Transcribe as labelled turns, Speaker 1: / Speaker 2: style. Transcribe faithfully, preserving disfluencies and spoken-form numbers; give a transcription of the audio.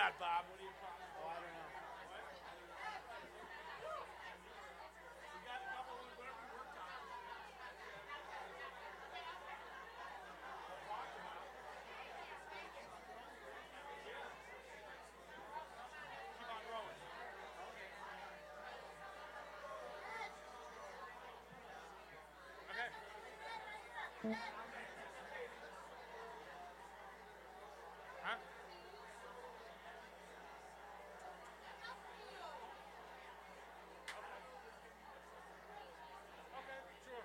Speaker 1: got, Bob? What do you got? Oh, I don't know. We got a couple of whatever we worked on. Keep on rolling. Okay. Huh? Okay, sure.